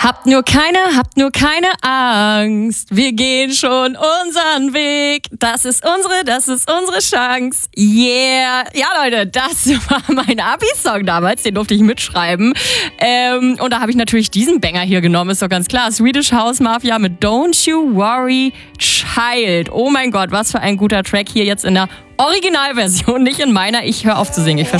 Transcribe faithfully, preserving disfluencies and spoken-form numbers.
Habt nur keine, habt nur keine Angst. Wir gehen schon unseren Weg. Das ist unsere, das ist unsere Chance. Yeah. Ja, Leute, das war mein Abi-Song damals. Den durfte ich mitschreiben. Ähm, und da habe ich natürlich diesen Banger hier genommen, ist doch ganz klar. Swedish House Mafia mit Don't You Worry Child. Oh mein Gott, was für ein guter Track hier jetzt in der Originalversion, nicht in meiner. Ich höre auf zu singen, ich verspreche.